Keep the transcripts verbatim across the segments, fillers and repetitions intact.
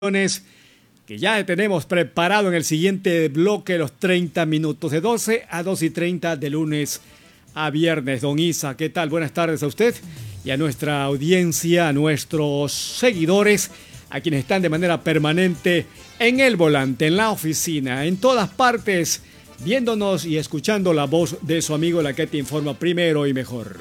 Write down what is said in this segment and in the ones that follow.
que ya tenemos preparado en el siguiente bloque, los treinta minutos de doce a dos y treinta de lunes a viernes. Don Isa, ¿qué tal? Buenas tardes a usted y a nuestra audiencia, a nuestros seguidores, a quienes están de manera permanente en el volante, en la oficina, en todas partes, viéndonos y escuchando la voz de su amigo, la que te informa primero y mejor.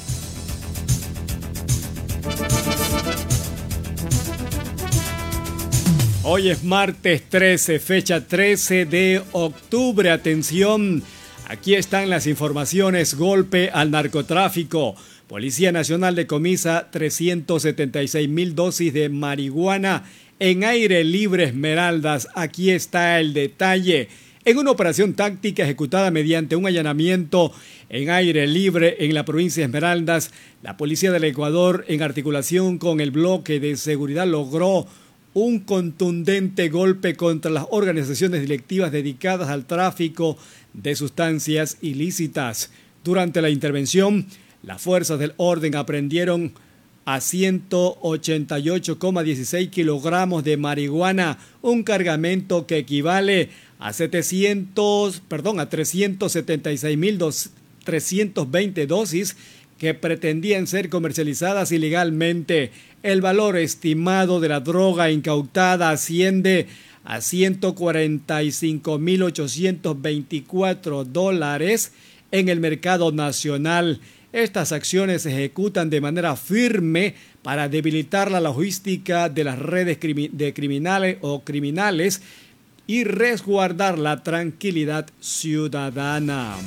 Hoy es martes trece, fecha trece de octubre. Atención, aquí están las informaciones. Golpe al narcotráfico. Policía Nacional decomisa trescientas setenta y seis mil dosis de marihuana en aire libre Esmeraldas. Aquí está el detalle. En una operación táctica ejecutada mediante un allanamiento en aire libre en la provincia de Esmeraldas, la Policía del Ecuador, en articulación con el bloque de seguridad, logró un contundente golpe contra las organizaciones delictivas dedicadas al tráfico de sustancias ilícitas. Durante la intervención, las fuerzas del orden aprehendieron a ciento ochenta y ocho coma dieciséis kilogramos de marihuana, un cargamento que equivale a setecientos, perdón, a trescientos setenta y seis mil trescientas veinte dosis que pretendían ser comercializadas ilegalmente. El valor estimado de la droga incautada asciende a ciento cuarenta y cinco mil ochocientos veinticuatro dólares en el mercado nacional. Estas acciones se ejecutan de manera firme para debilitar la logística de las redes de criminales o criminales y resguardar la tranquilidad ciudadana.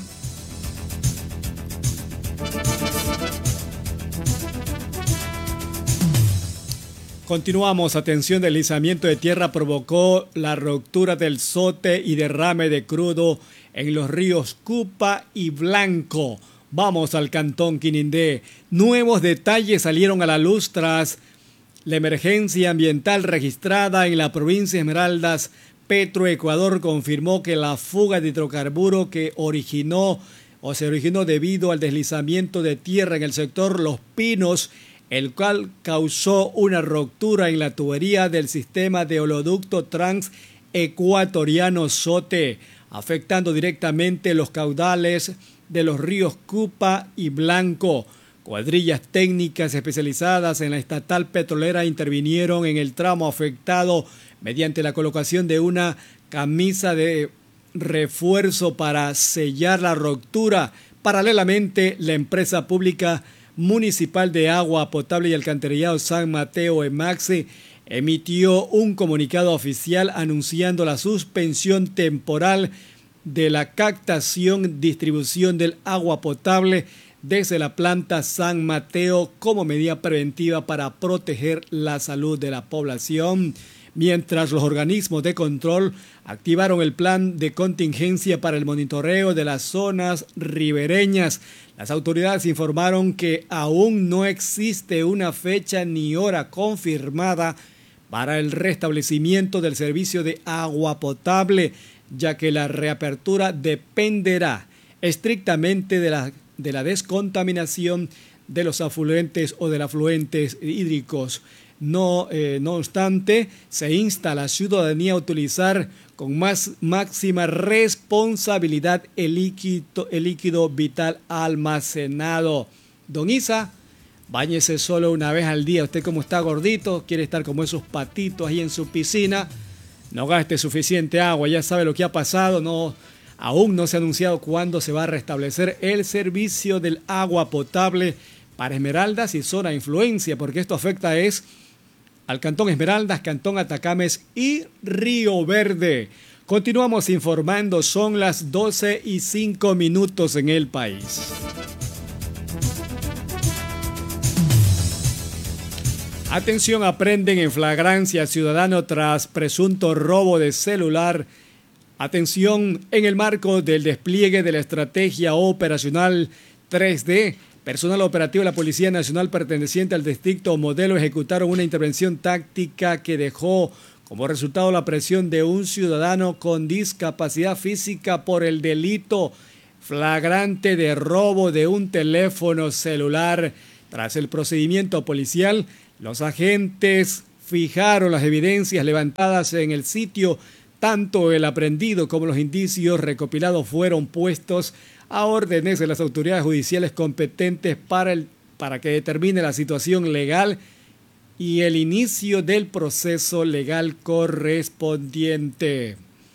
Continuamos. Atención, deslizamiento de tierra provocó la ruptura del zote y derrame de crudo en los ríos Cupa y Blanco. Vamos al Cantón Quinindé. Nuevos detalles salieron a la luz tras la emergencia ambiental registrada en la provincia de Esmeraldas. Petroecuador confirmó que la fuga de hidrocarburo que originó o se originó debido al deslizamiento de tierra en el sector Los Pinos, el cual causó una ruptura en la tubería del sistema de oleoducto transecuatoriano Zote, afectando directamente los caudales de los ríos Cupa y Blanco. Cuadrillas técnicas especializadas en la estatal petrolera intervinieron en el tramo afectado mediante la colocación de una camisa de refuerzo para sellar la ruptura. Paralelamente, la empresa pública municipal de agua potable y alcantarillado San Mateo, EMAXE, emitió un comunicado oficial anunciando la suspensión temporal de la captación distribución del agua potable desde la planta San Mateo como medida preventiva para proteger la salud de la población, mientras los organismos de control activaron el plan de contingencia para el monitoreo de las zonas ribereñas. Las autoridades informaron que aún no existe una fecha ni hora confirmada para el restablecimiento del servicio de agua potable, ya que la reapertura dependerá estrictamente de la, de la descontaminación de los afluentes o de los afluentes hídricos. No, eh, no obstante, se insta a la ciudadanía a utilizar con más máxima responsabilidad el líquido, el líquido vital almacenado. Don Isa, báñese solo una vez al día. Usted, como está gordito, quiere estar como esos patitos ahí en su piscina, no gaste suficiente agua. Ya sabe lo que ha pasado. No, aún no se ha anunciado cuándo se va a restablecer el servicio del agua potable para Esmeraldas y zona de influencia, porque esto afecta es al Cantón Esmeraldas, Cantón Atacames y Río Verde. Continuamos informando, son las doce y cinco minutos en el país. Atención, aprenden en flagrancia ciudadano tras presunto robo de celular. Atención, en el marco del despliegue de la estrategia operacional tres D, personal operativo de la Policía Nacional perteneciente al distrito Modelo ejecutaron una intervención táctica que dejó como resultado la presión de un ciudadano con discapacidad física por el delito flagrante de robo de un teléfono celular. Tras el procedimiento policial, los agentes fijaron las evidencias levantadas en el sitio. Tanto el aprendido como los indicios recopilados fueron puestos a órdenes de las autoridades judiciales competentes para, el, para que determine la situación legal y el inicio del proceso legal correspondiente.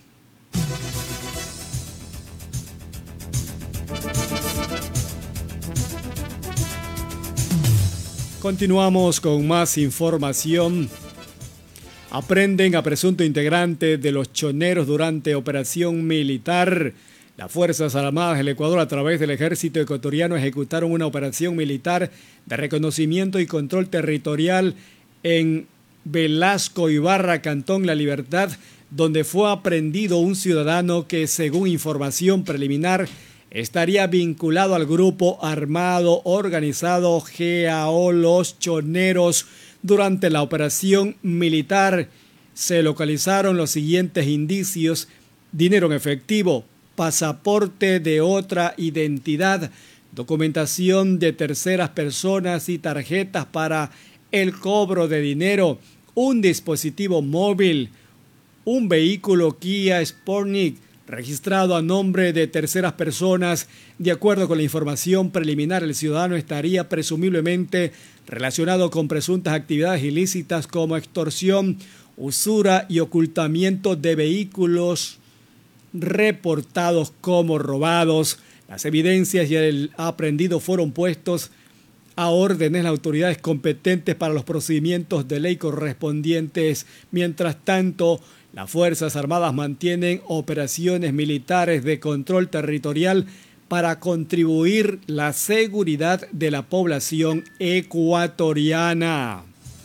Continuamos con más información. Aprenden a presunto integrante de los choneros durante operación militar. Las Fuerzas Armadas del Ecuador, a través del ejército ecuatoriano, ejecutaron una operación militar de reconocimiento y control territorial en Velasco Ibarra, Cantón La Libertad, donde fue aprehendido un ciudadano que, según información preliminar, estaría vinculado al grupo armado organizado G A O Los Choneros. Durante la operación militar se localizaron los siguientes indicios: dinero en efectivo, pasaporte de otra identidad, documentación de terceras personas y tarjetas para el cobro de dinero, un dispositivo móvil, un vehículo Kia Sportage registrado a nombre de terceras personas. De acuerdo con la información preliminar, el ciudadano estaría presumiblemente relacionado con presuntas actividades ilícitas como extorsión, usura y ocultamiento de vehículos reportados como robados. Las evidencias y el aprehendido fueron puestos a órdenes de las autoridades competentes para los procedimientos de ley correspondientes. Mientras tanto, las Fuerzas Armadas mantienen operaciones militares de control territorial para contribuir a la seguridad de la población ecuatoriana.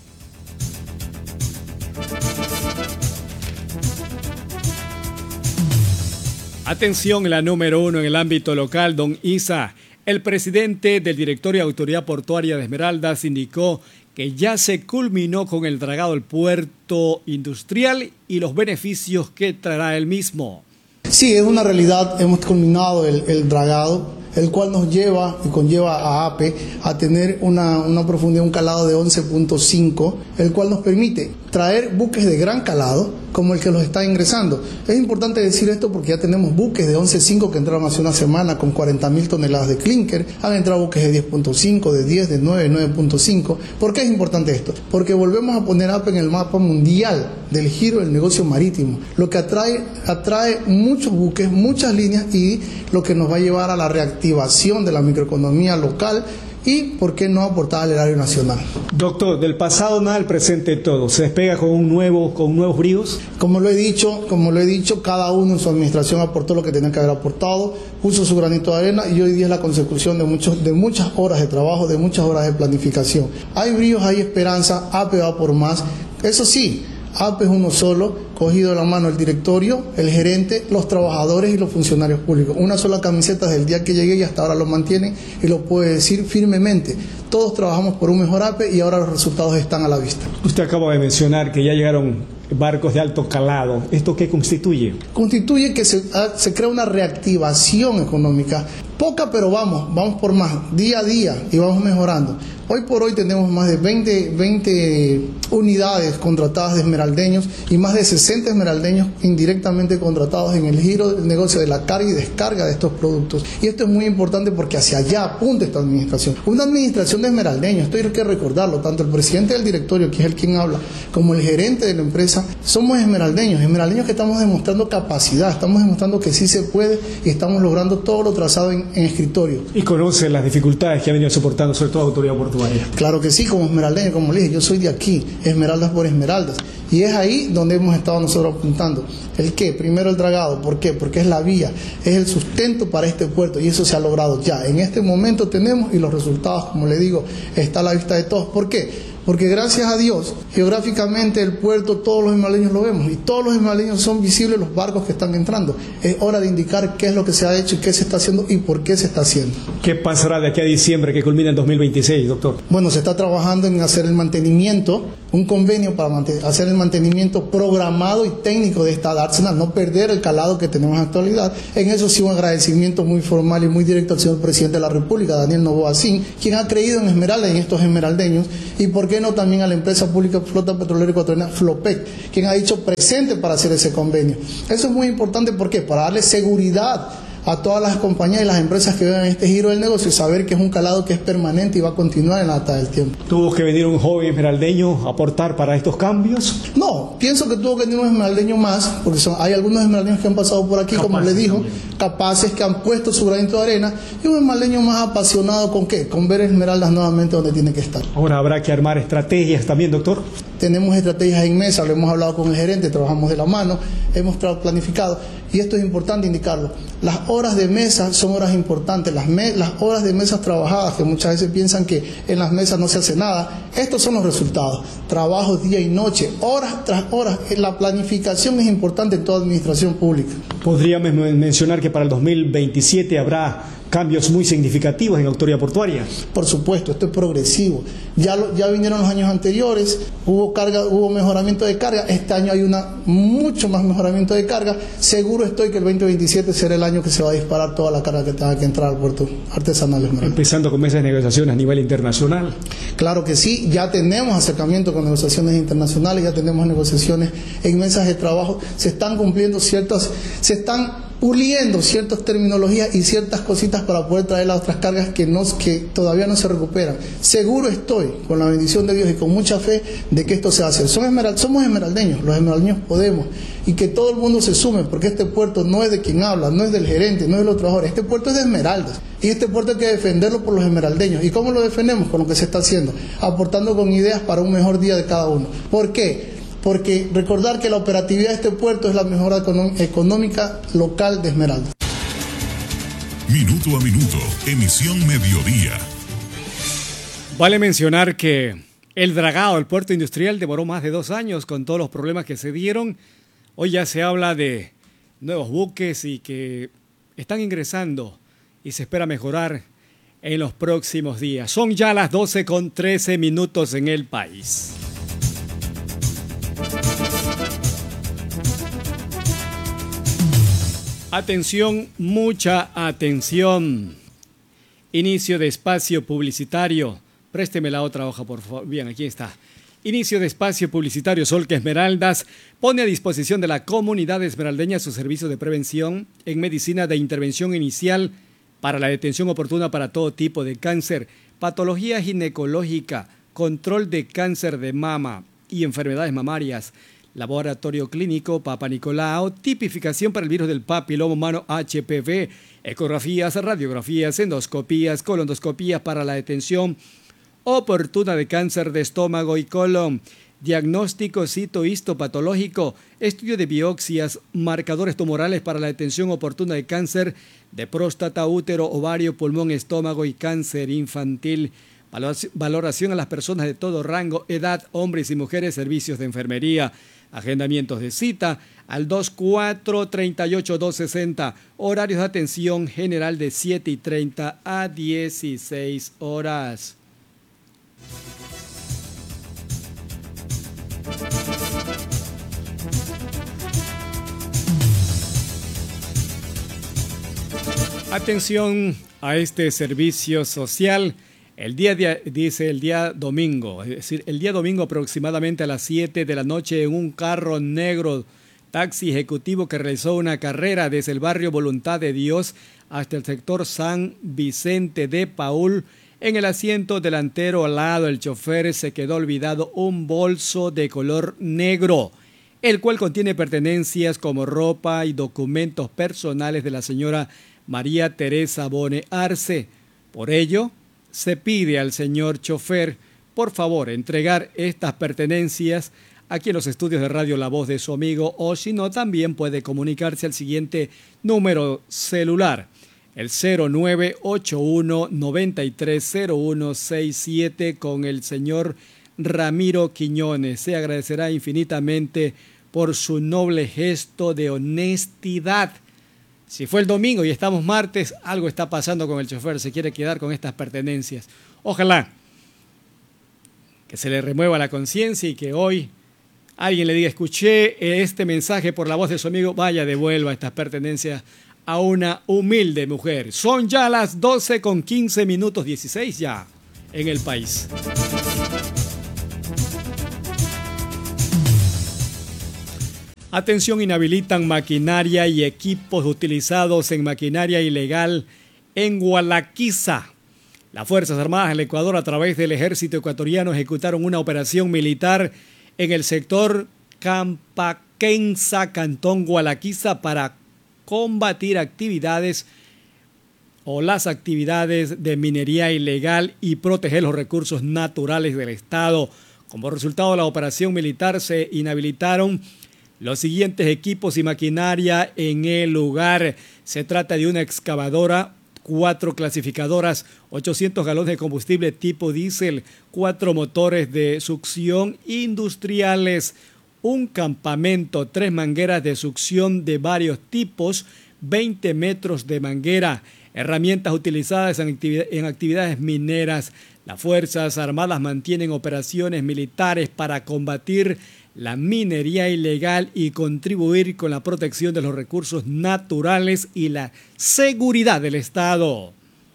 Atención, la número uno en el ámbito local, don Isa. El presidente del Directorio de Autoridad Portuaria de Esmeraldas indicó que ya se culminó con el dragado del puerto industrial y los beneficios que traerá el mismo. Sí, es una realidad, hemos culminado el, el dragado, el cual nos lleva y conlleva a A P E a tener una, una profundidad, un calado de once punto cinco, el cual nos permite traer buques de gran calado como el que los está ingresando. Es importante decir esto porque ya tenemos buques de once punto cinco que entraron hace una semana con cuarenta mil toneladas de clínker, han entrado buques de diez punto cinco, de diez, de nueve, nueve punto cinco. ¿Por qué es importante esto? Porque volvemos a poner A P E en el mapa mundial del giro del negocio marítimo, lo que atrae, atrae muchos buques, muchas líneas, y lo que nos va a llevar a la reactivación de la microeconomía local y, ¿por qué no, aportar al erario nacional? Doctor, del pasado nada, el presente todo. ¿Se despega con un nuevo, con nuevos bríos? Como lo he dicho, como lo he dicho, cada uno en su administración aportó lo que tenía que haber aportado, puso su granito de arena, y hoy día es la consecución de muchos, de muchas horas de trabajo, de muchas horas de planificación. Hay bríos, hay esperanza, A P E va por más. Eso sí, A P E es uno solo, cogido de la mano el directorio, el gerente, los trabajadores y los funcionarios públicos. Una sola camiseta desde el día que llegué y hasta ahora lo mantienen, y lo puedo decir firmemente. Todos trabajamos por un mejor A P E y ahora los resultados están a la vista. Usted acaba de mencionar que ya llegaron barcos de alto calado. ¿Esto qué constituye? Constituye que se, se crea una reactivación económica. Poca, pero vamos, vamos por más, día a día, y vamos mejorando. Hoy por hoy tenemos más de veinte, veinte unidades contratadas de esmeraldeños y más de sesenta esmeraldeños indirectamente contratados en el giro del negocio de la carga y descarga de estos productos. Y esto es muy importante porque hacia allá apunta esta administración. Una administración de esmeraldeños, esto hay que recordarlo, tanto el presidente del directorio, que es el quien habla, como el gerente de la empresa, somos esmeraldeños, esmeraldeños que estamos demostrando capacidad, estamos demostrando que sí se puede y estamos logrando todo lo trazado en, en escritorio. ¿Y conoce las dificultades que ha venido soportando sobre todo la autoridad portuaria? Claro que sí, como esmeraldeño, como le dije, yo soy de aquí, Esmeraldas por Esmeraldas, y es ahí donde hemos estado nosotros apuntando. ¿El qué? Primero el dragado. ¿Por qué? Porque es la vía, es el sustento para este puerto, y eso se ha logrado ya. En este momento tenemos, y los resultados, como le digo, está a la vista de todos. ¿Por qué? Porque gracias a Dios, geográficamente el puerto, todos los esmeraldeños lo vemos, y todos los esmeraldeños son visibles los barcos que están entrando. Es hora de indicar qué es lo que se ha hecho, y qué se está haciendo y por qué se está haciendo. ¿Qué pasará de aquí a diciembre, que culmina el dos mil veintiséis, doctor? Bueno, se está trabajando en hacer el mantenimiento un convenio para hacer el mantenimiento programado y técnico de esta dársena, no perder el calado que tenemos en la actualidad. En eso sí un agradecimiento muy formal y muy directo al señor presidente de la República, Daniel Noboa Sin, quien ha creído en Esmeralda y en estos esmeraldeños, y por qué no también a la empresa pública Flota Petrolera Ecuatoriana, Flopec, quien ha dicho presente para hacer ese convenio. Eso es muy importante, ¿por qué? Para darle seguridad a todas las compañías y las empresas que vean este giro del negocio y saber que es un calado que es permanente y va a continuar en la data del tiempo. ¿Tuvo que venir un joven esmeraldeño a aportar para estos cambios? No, pienso que tuvo que venir un esmeraldeño más, porque son, hay algunos esmeraldeños que han pasado por aquí, capaces, como le dijo, también. capaces, que han puesto su granito de arena, y un esmeraldeño más apasionado ¿con qué? Con ver esmeraldas nuevamente donde tiene que estar. Ahora habrá que armar estrategias también, doctor. Tenemos estrategias en mesa, lo hemos hablado con el gerente, trabajamos de la mano, hemos planificado, y esto es importante indicarlo. Las horas de mesa son horas importantes, las, me, las horas de mesas trabajadas, que muchas veces piensan que en las mesas no se hace nada, estos son los resultados, trabajos día y noche, horas tras horas, la planificación es importante en toda administración pública. ¿Podríamos mencionar que para el dos mil veintisiete habrá cambios muy significativos en la autoridad portuaria? Por supuesto, esto es progresivo. Ya, lo, ya vinieron los años anteriores, hubo carga, hubo mejoramiento de carga, este año hay una mucho más mejoramiento de carga. Seguro estoy que el veinte veintisiete será el año que se va a disparar toda la carga que tenga que entrar al puerto artesanal de Esmeralda. Empezando con mesas de negociación a nivel internacional. Claro que sí, ya tenemos acercamiento con negociaciones internacionales, ya tenemos negociaciones en mesas de trabajo, se están cumpliendo ciertas, se están puliendo ciertas terminologías y ciertas cositas para poder traer las otras cargas que, no, que todavía no se recuperan. Seguro estoy, con la bendición de Dios y con mucha fe, de que esto se hace. Son esmeral, somos esmeraldeños, los esmeraldeños podemos, y que todo el mundo se sume, porque este puerto no es de quien habla, no es del gerente, no es de los trabajadores, este puerto es de Esmeraldas, y este puerto hay que defenderlo por los esmeraldeños. ¿Y cómo lo defendemos? Con lo que se está haciendo, aportando con ideas para un mejor día de cada uno. ¿Por qué? Porque recordar que la operatividad de este puerto es la mejora económica local de Esmeraldas. Minuto a minuto, emisión mediodía. Vale mencionar que el dragado del puerto industrial demoró más de dos años con todos los problemas que se dieron. Hoy ya se habla de nuevos buques y que están ingresando y se espera mejorar en los próximos días. Son ya las doce con trece minutos en el país. Atención, mucha atención. Inicio de espacio publicitario. Présteme la otra hoja, por favor. Bien, aquí está. Inicio de espacio publicitario. Solca Esmeraldas pone a disposición de la comunidad esmeraldeña su servicio de prevención en medicina de intervención inicial para la detención oportuna para todo tipo de cáncer, patología ginecológica, control de cáncer de mama y enfermedades mamarias, laboratorio clínico Papa Nicolau, tipificación para el virus del papiloma humano H P V, ecografías, radiografías, endoscopías, colondoscopías para la detención oportuna de cáncer de estómago y colon, diagnóstico citohistopatológico, estudio de biopsias, marcadores tumorales para la detención oportuna de cáncer de próstata, útero, ovario, pulmón, estómago y cáncer infantil. Valoración a las personas de todo rango, edad, hombres y mujeres, servicios de enfermería, agendamientos de cita al dos cuatro tres ocho dos seis cero, horarios de atención general de siete y treinta a dieciséis horas. Atención a este servicio social. El día, de, dice el día domingo, es decir, el día domingo aproximadamente a las siete de la noche en un carro negro, taxi ejecutivo que realizó una carrera desde el barrio Voluntad de Dios hasta el sector San Vicente de Paúl. En el asiento delantero al lado del chofer se quedó olvidado un bolso de color negro, el cual contiene pertenencias como ropa y documentos personales de la señora María Teresa Bone Arce. Por ello, se pide al señor chofer, por favor, entregar estas pertenencias aquí en los estudios de Radio La Voz de su amigo, o si no, también puede comunicarse al siguiente número celular, el cero nueve ocho uno nueve tres cero uno seis siete con el señor Ramiro Quiñones. Se agradecerá infinitamente por su noble gesto de honestidad. Si fue el domingo y estamos martes, algo está pasando con el chofer, se quiere quedar con estas pertenencias. Ojalá que se le remueva la conciencia y que hoy alguien le diga, escuché este mensaje por la voz de su amigo, vaya, devuelva estas pertenencias a una humilde mujer. Son ya las doce con quince minutos, dieciséis ya en el país. Atención, inhabilitan maquinaria y equipos utilizados en maquinaria ilegal en Gualaquiza. Las Fuerzas Armadas del Ecuador, a través del ejército ecuatoriano, ejecutaron una operación militar en el sector Campaquenza, cantón Gualaquiza, para combatir actividades o las actividades de minería ilegal y proteger los recursos naturales del Estado. Como resultado de la operación militar, se inhabilitaron los siguientes equipos y maquinaria en el lugar. Se trata de una excavadora, cuatro clasificadoras, ochocientos galones de combustible tipo diésel, cuatro motores de succión industriales, un campamento, tres mangueras de succión de varios tipos, veinte metros de manguera, herramientas utilizadas en, actividad, en actividades mineras. Las Fuerzas Armadas mantienen operaciones militares para combatir la minería ilegal y contribuir con la protección de los recursos naturales y la seguridad del Estado.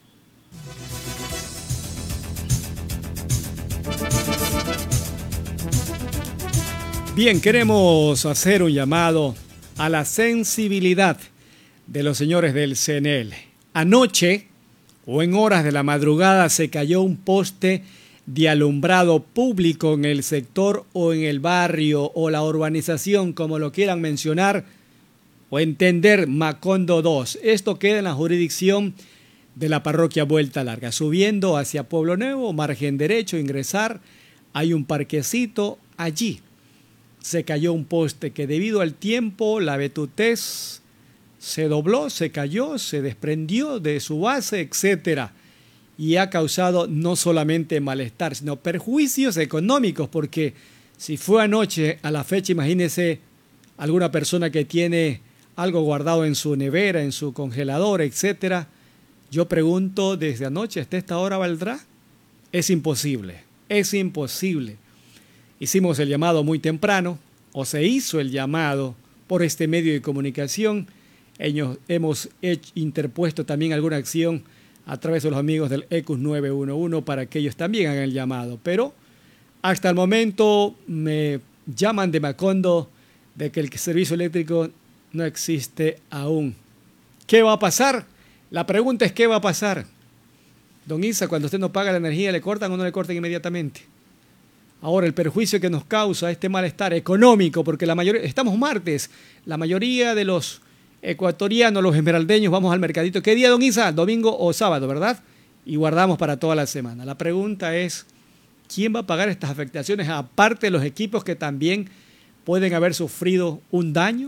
Bien, queremos hacer un llamado a la sensibilidad de los señores del C N E L. Anoche o en horas de la madrugada se cayó un poste de alumbrado público en el sector o en el barrio o la urbanización, como lo quieran mencionar o entender, Macondo dos. Esto queda en la jurisdicción de la parroquia Vuelta Larga. Subiendo hacia Pueblo Nuevo, margen derecho, ingresar, hay un parquecito. Allí se cayó un poste que, debido al tiempo, la vetutez se dobló, se cayó, se desprendió de su base, etcétera. Y ha causado no solamente malestar, sino perjuicios económicos, porque si fue anoche, a la fecha, imagínese alguna persona que tiene algo guardado en su nevera, en su congelador, etcétera. Yo pregunto, ¿desde anoche hasta esta hora valdrá? Es imposible, es imposible. Hicimos el llamado muy temprano, o se hizo el llamado por este medio de comunicación. Ellos, hemos hecho, interpuesto también alguna acción a través de los amigos del E C U S nueve uno uno para que ellos también hagan el llamado. Pero hasta el momento me llaman de Macondo de que el servicio eléctrico no existe aún. ¿Qué va a pasar? La pregunta es ¿qué va a pasar? Don Isa, cuando usted no paga la energía, ¿le cortan o no le cortan inmediatamente? Ahora, el perjuicio que nos causa este malestar económico, porque la mayoría, estamos martes, la mayoría de los ecuatorianos, los esmeraldeños, vamos al mercadito. ¿Qué día, don Isa? Domingo o sábado, ¿verdad? Y guardamos para toda la semana. La pregunta es, ¿quién va a pagar estas afectaciones? Aparte de los equipos que también pueden haber sufrido un daño.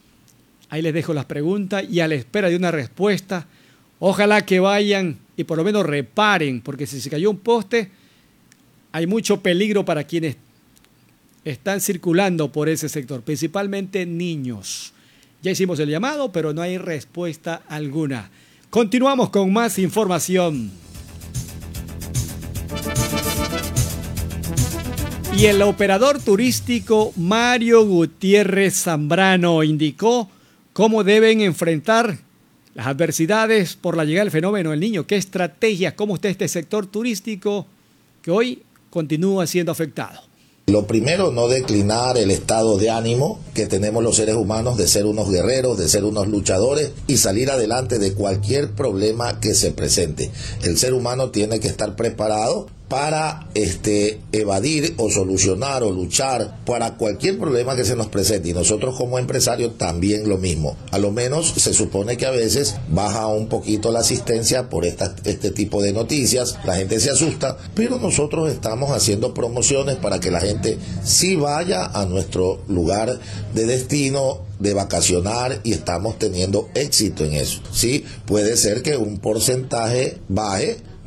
Ahí les dejo las preguntas y a la espera de una respuesta. Ojalá que vayan y por lo menos reparen, porque si se cayó un poste, hay mucho peligro para quienes están circulando por ese sector, principalmente niños. Ya hicimos el llamado, pero no hay respuesta alguna. Continuamos con más información. Y el operador turístico Mario Gutiérrez Zambrano indicó cómo deben enfrentar las adversidades por la llegada del fenómeno del Niño. ¿Qué estrategias? ¿Cómo está este sector turístico que hoy continúa siendo afectado? Lo primero, no declinar el estado de ánimo que tenemos los seres humanos de ser unos guerreros, de ser unos luchadores y salir adelante de cualquier problema que se presente. El ser humano tiene que estar preparado para este, evadir o solucionar o luchar para cualquier problema que se nos presente, y nosotros como empresarios también lo mismo. A lo menos se supone que a veces baja un poquito la asistencia por esta, este tipo de noticias, la gente se asusta, pero nosotros estamos haciendo promociones para que la gente sí vaya a nuestro lugar de destino, de vacacionar, y estamos teniendo éxito en eso. Sí, puede ser que un porcentaje baje,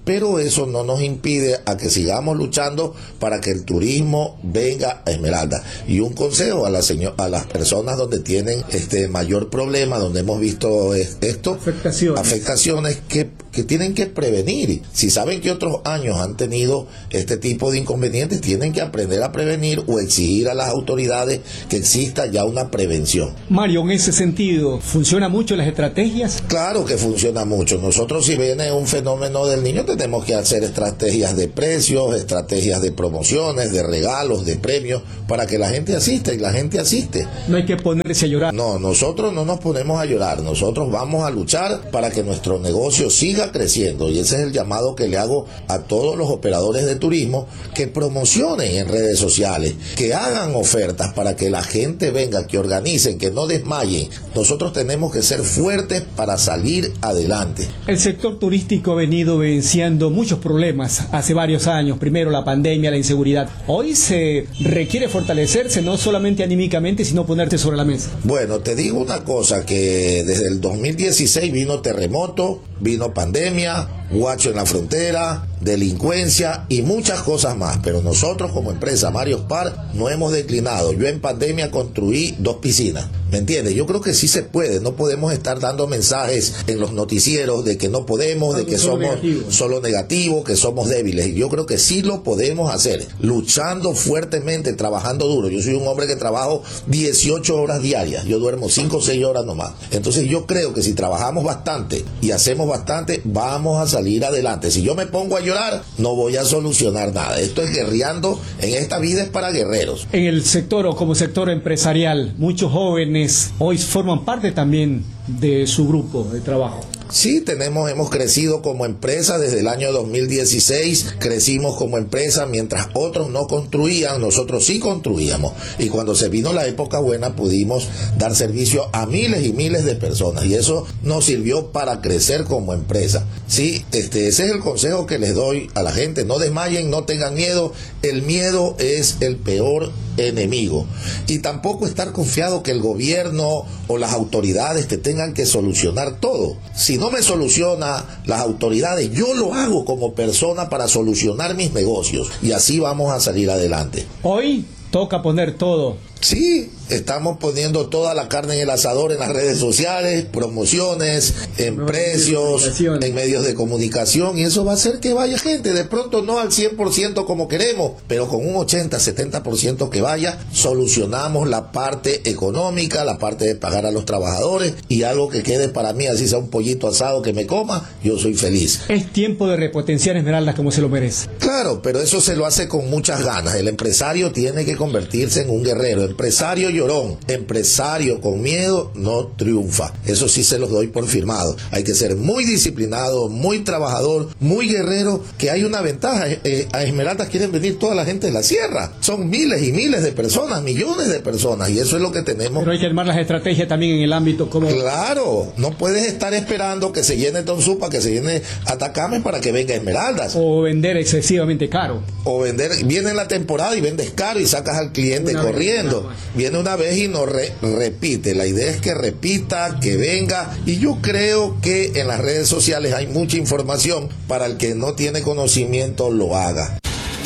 pero eso no nos impide a que sigamos luchando para que el turismo venga a Esmeralda. Y un consejo a, la señor, a las personas donde tienen este mayor problema, donde hemos visto esto, afectaciones, afectaciones que, que tienen que prevenir. Si saben que otros años han tenido este tipo de inconvenientes, tienen que aprender a prevenir o exigir a las autoridades que exista ya una prevención. Mario, en ese sentido, ¿funciona mucho las estrategias? Claro que funciona mucho. Nosotros, si viene un fenómeno del niño, tenemos que hacer estrategias de precios, estrategias de promociones, de regalos, de premios, para que la gente asista, y la gente asiste. No hay que ponerse a llorar. No, nosotros no nos ponemos a llorar, nosotros vamos a luchar para que nuestro negocio siga creciendo, y ese es el llamado que le hago a todos los operadores de turismo, que promocionen en redes sociales, que hagan ofertas para que la gente venga, que organicen, que no desmayen. Nosotros tenemos que ser fuertes para salir adelante. El sector turístico ha venido venciendo muchos problemas hace varios años. Primero la pandemia, la inseguridad. Hoy se requiere fortalecerse, no solamente anímicamente, sino ponerte sobre la mesa. Bueno, te digo una cosa, que desde el dos mil dieciséis vino terremoto, vino pandemia, guacho en la frontera, delincuencia y muchas cosas más, pero nosotros como empresa Mario Par no hemos declinado. Yo en pandemia construí dos piscinas, ¿me entiendes? Yo creo que sí se puede, no podemos estar dando mensajes en los noticieros de que no podemos, de que somos negativo. solo negativos, que somos débiles. Yo creo que sí lo podemos hacer, luchando fuertemente, trabajando duro. Yo soy un hombre que trabajo dieciocho horas diarias, yo duermo cinco o seis horas nomás. Entonces yo creo que si trabajamos bastante y hacemos bastante, vamos a salir adelante. Si yo me pongo a llorar, no voy a solucionar nada. Esto es guerreando, en esta vida es para guerreros. En el sector o como sector empresarial, muchos jóvenes hoy forman parte también de su grupo de trabajo. Sí, tenemos, hemos crecido como empresa desde el año dos mil dieciséis, crecimos como empresa mientras otros no construían, nosotros sí construíamos, y cuando se vino la época buena pudimos dar servicio a miles y miles de personas, y eso nos sirvió para crecer como empresa. Sí, este, ese es el consejo que les doy a la gente: no desmayen, no tengan miedo, el miedo es el peor enemigo, y tampoco estar confiado que el gobierno o las autoridades te tengan que solucionar todo. Si no me soluciona las autoridades, yo lo hago como persona para solucionar mis negocios, y así vamos a salir adelante. Hoy toca poner todo. Sí, estamos poniendo toda la carne en el asador en las redes sociales, promociones, en precios, en medios de comunicación, y eso va a hacer que vaya gente. De pronto no al cien por ciento como queremos, pero con un ochenta, setenta por ciento que vaya, solucionamos la parte económica, la parte de pagar a los trabajadores, y algo que quede para mí, así sea un pollito asado que me coma, yo soy feliz. Es tiempo de repotenciar Esmeraldas como se lo merece. Claro, pero eso se lo hace con muchas ganas. El empresario tiene que convertirse en un guerrero. Empresario llorón, empresario con miedo no triunfa. Eso sí se los doy por firmado. Hay que ser muy disciplinado, muy trabajador, muy guerrero, que hay una ventaja. Eh, a Esmeraldas quieren venir toda la gente de la sierra. Son miles y miles de personas, millones de personas, y eso es lo que tenemos. Pero hay que armar las estrategias también en el ámbito como... Claro, no puedes estar esperando que se llene Tonsupa, que se llene Atacama para que venga Esmeraldas. O vender excesivamente caro. O vender, viene la temporada y vendes caro y sacas al cliente una corriendo. Vez, viene una vez y no re, repite. La idea es que repita, que venga, y yo creo que en las redes sociales hay mucha información para el que no tiene conocimiento lo haga.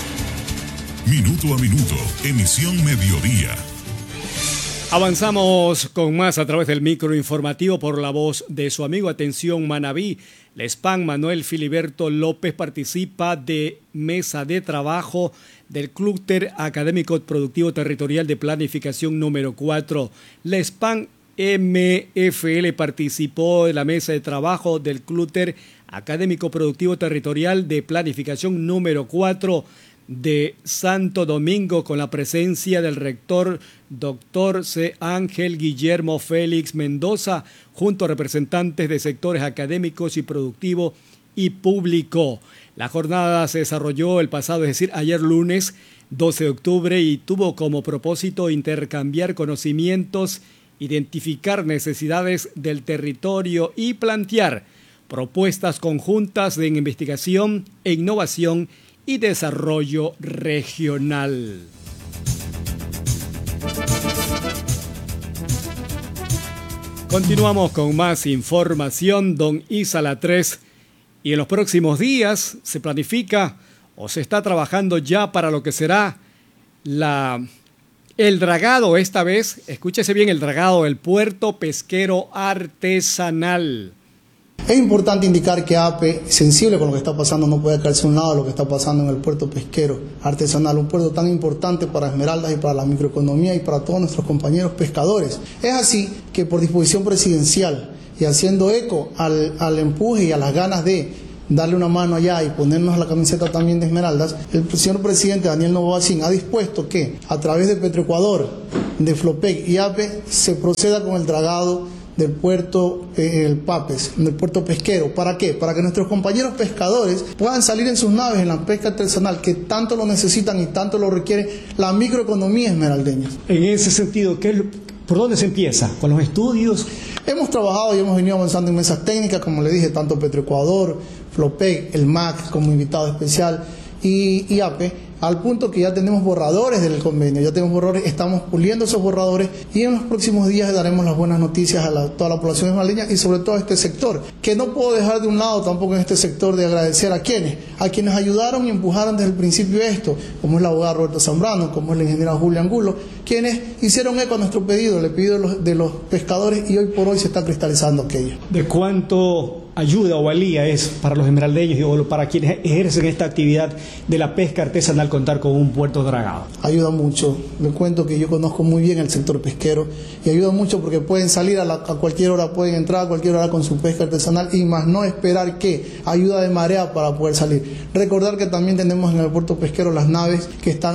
Minuto a minuto, emisión mediodía. Avanzamos con más a través del micro informativo por la voz de su amigo. Atención Manabí, la S P A N Manuel Filiberto López participa de mesa de trabajo del Clúster Académico Productivo Territorial de Planificación número cuatro. La S P A N M F L participó de la mesa de trabajo del Clúster Académico Productivo Territorial de Planificación número cuatro de Santo Domingo, con la presencia del rector doctor C. Ángel Guillermo Félix Mendoza, junto a representantes de sectores académicos y productivo y público. La jornada se desarrolló el pasado, es decir, ayer lunes doce de octubre, y tuvo como propósito intercambiar conocimientos, identificar necesidades del territorio y plantear propuestas conjuntas de investigación e innovación y desarrollo regional. Continuamos con más información. Don Isa Latres Y en los próximos días se planifica o se está trabajando ya para lo que será la, el dragado, esta vez, escúchese bien, el dragado del puerto pesquero artesanal. Es importante indicar que A P E, sensible con lo que está pasando, no puede caerse a un lado de lo que está pasando en el puerto pesquero artesanal, un puerto tan importante para Esmeraldas y para la microeconomía y para todos nuestros compañeros pescadores. Es así que por disposición presidencial y haciendo eco al, al empuje y a las ganas de darle una mano allá y ponernos la camiseta también de Esmeraldas, el señor presidente Daniel Noboa Cin ha dispuesto que a través de Petroecuador, de Flopec y A P E se proceda con el dragado del puerto eh, el Papes, del puerto pesquero. ¿Para qué? Para que nuestros compañeros pescadores puedan salir en sus naves en la pesca artesanal que tanto lo necesitan y tanto lo requiere la microeconomía esmeraldeña. En ese sentido, ¿qué es lo, ¿por dónde se empieza? ¿Con los estudios? Hemos trabajado y hemos venido avanzando en mesas técnicas, como le dije, tanto Petroecuador, Flopec, el M A C como invitado especial y, y A P E, al punto que ya tenemos borradores del convenio, ya tenemos borradores, estamos puliendo esos borradores y en los próximos días daremos las buenas noticias a la, toda la población esmeraldeña y sobre todo a este sector, que no puedo dejar de un lado tampoco en este sector de agradecer a quienes, a quienes ayudaron y empujaron desde el principio esto, como es la abogada Roberto Zambrano, como es la ingeniera Julia Angulo, quienes hicieron eco a nuestro pedido, el pedido de los, de los pescadores, y hoy por hoy se está cristalizando aquello. ¿De cuánto ayuda o valía es para los esmeraldeños y o para quienes ejercen esta actividad de la pesca artesanal contar con un puerto dragado? Ayuda mucho. Le cuento que yo conozco muy bien el sector pesquero y ayuda mucho porque pueden salir a, la, a cualquier hora, pueden entrar a cualquier hora con su pesca artesanal y más no esperar que ayuda de marea para poder salir. Recordar que también tenemos en el puerto pesquero las naves que están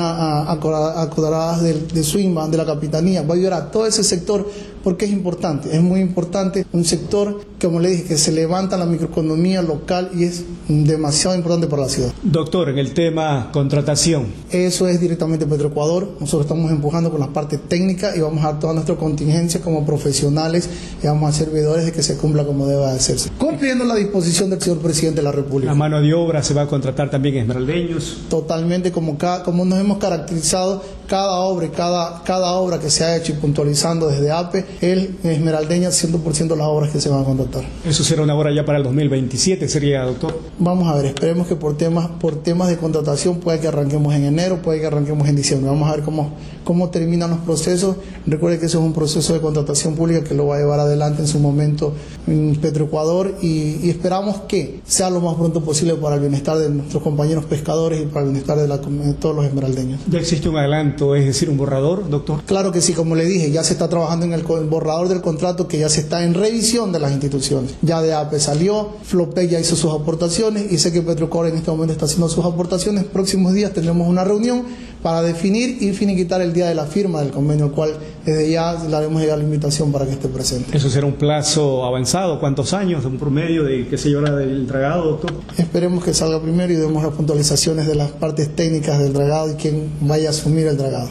acodadas de, de Swinban, de la capitanía. Va a ayudar a todo ese sector porque es importante, es muy importante, un sector, como le dije, que se levanta la microeconomía local y es demasiado importante para la ciudad. Doctor, en el tema contratación. Eso es directamente Petroecuador, nosotros estamos empujando con las partes técnicas y vamos a dar toda nuestra contingencia como profesionales y vamos a ser veedores de que se cumpla como debe hacerse. Cumpliendo la disposición del señor presidente de la República. ¿La mano de obra se va a contratar también esmeraldeños? Totalmente, como, cada, como nos hemos caracterizado, cada obra, cada, cada obra que se ha hecho y puntualizando desde A P E, el esmeraldeña cien por ciento de las obras que se van a contratar. ¿Eso será una obra ya para el dos mil veintisiete, sería, doctor? Vamos a ver, esperemos que por temas, por temas de contratación puede que arranquemos en enero, puede que arranquemos en diciembre. Vamos a ver cómo, cómo terminan los procesos. Recuerde que eso es un proceso de contratación pública que lo va a llevar adelante en su momento en Petroecuador y, y esperamos que sea lo más pronto posible para el bienestar de nuestros compañeros pescadores y para el bienestar de, la, de todos los esmeraldeños. ¿Ya existe un adelanto, es decir, un borrador, doctor? Claro que sí, como le dije, ya se está trabajando en el, el borrador del contrato que ya se está en revisión de las instituciones. Ya de A P E salió, Flopec ya hizo sus aportaciones y sé que Petroecuador en este momento está haciendo sus aportaciones. Próximos días tendremos una reunión para definir y finiquitar el día de la firma del convenio, el cual desde ya le haremos llegar la invitación para que esté presente. ¿Eso será un plazo avanzado? ¿Cuántos años? ¿Un promedio de qué se llevará del dragado, doctor? Esperemos que salga primero y demos las puntualizaciones de las partes técnicas del dragado y quién vaya a asumir el dragado.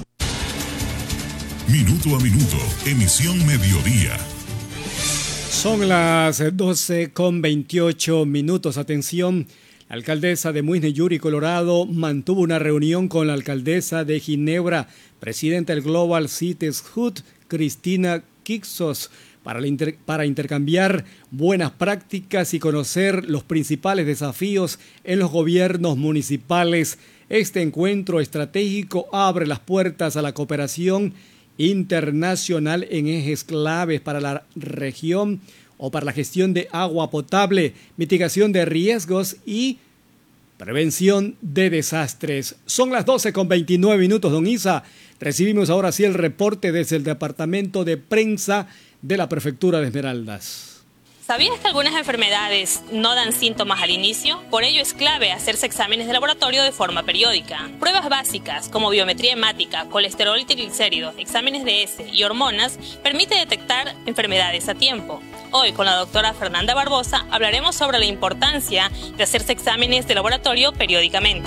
Minuto a minuto, emisión mediodía. Son las doce con veintiocho minutos. Atención, la alcaldesa de Muisne, Yuri, Colorado, mantuvo una reunión con la alcaldesa de Ginebra, presidenta del Global Cities Hub, Cristina Kixos, para, inter- para intercambiar buenas prácticas y conocer los principales desafíos en los gobiernos municipales. Este encuentro estratégico abre las puertas a la cooperación internacional en ejes claves para la región o para la gestión de agua potable, mitigación de riesgos y prevención de desastres. Son las doce con veintinueve minutos, don Isa. Recibimos ahora sí el reporte desde el Departamento de Prensa de la Prefectura de Esmeraldas. ¿Sabías que algunas enfermedades no dan síntomas al inicio? Por ello es clave hacerse exámenes de laboratorio de forma periódica. Pruebas básicas como biometría hemática, colesterol y triglicéridos, exámenes de heces y hormonas permite detectar enfermedades a tiempo. Hoy con la doctora Fernanda Barbosa hablaremos sobre la importancia de hacerse exámenes de laboratorio periódicamente.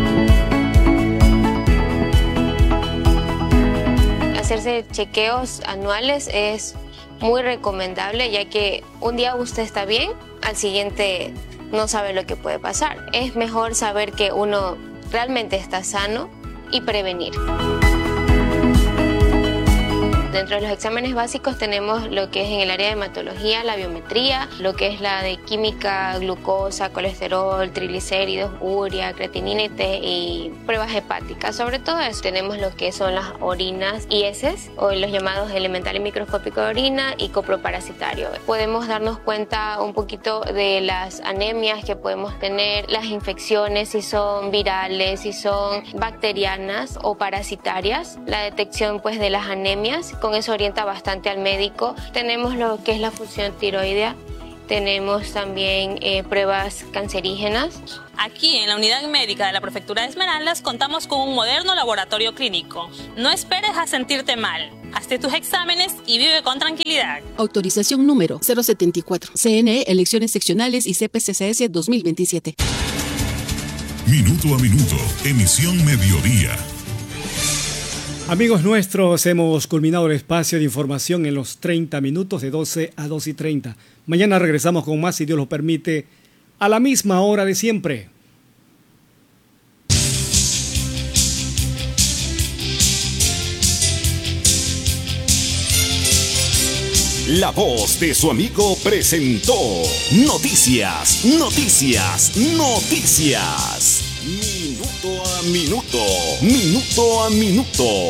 Hacerse chequeos anuales es muy recomendable, ya que un día usted está bien, al siguiente no sabe lo que puede pasar. Es mejor saber que uno realmente está sano y prevenir. Dentro de los exámenes básicos tenemos lo que es en el área de hematología, la biometría, lo que es la de química, glucosa, colesterol, triglicéridos, urea, creatinina y pruebas hepáticas. Sobre todo eso tenemos lo que son las orinas y heces, o los llamados elemental y microscópico de orina y coproparasitario. Podemos darnos cuenta un poquito de las anemias que podemos tener, las infecciones, si son virales, si son bacterianas o parasitarias, la detección pues de las anemias, con eso orienta bastante al médico. Tenemos lo que es la función tiroidea, tenemos también eh, pruebas cancerígenas. Aquí en la unidad médica de la Prefectura de Esmeraldas contamos con un moderno laboratorio clínico. No esperes a sentirte mal. Hazte tus exámenes y vive con tranquilidad. Autorización número cero setenta y cuatro. C N E, elecciones seccionales y C P C C S dos mil veintisiete. Minuto a minuto, emisión mediodía. Amigos nuestros, hemos culminado el espacio de información en los treinta minutos de doce a doce y treinta. Mañana regresamos con más, si Dios lo permite, a la misma hora de siempre. La voz de su amigo presentó Noticias, Noticias, Noticias. Minuto a minuto, minuto a minuto.